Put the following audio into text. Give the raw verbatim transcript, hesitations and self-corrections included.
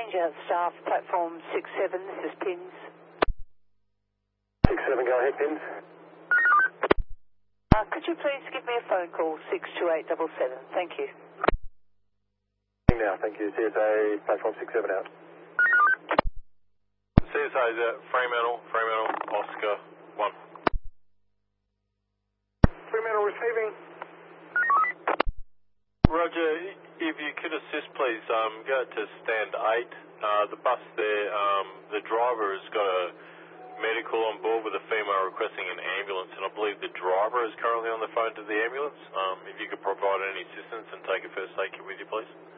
Ranger staff, platform six seven, this is Pins. six seven, go ahead, Pins. Uh, could you please give me a phone call, six two eight seven seven, thank you. Now, thank you. C S A, platform six seven out. C S A is at Fremantle, Fremantle, Oscar one. Fremantle receiving. Roger, if you could assist please, um, go to stand eight. Uh, the bus there, um, the driver has got a medical on board with a female requesting an ambulance, and I believe the driver is currently on the phone to the ambulance. Um, if you could provide any assistance and take a first aid kit with you please.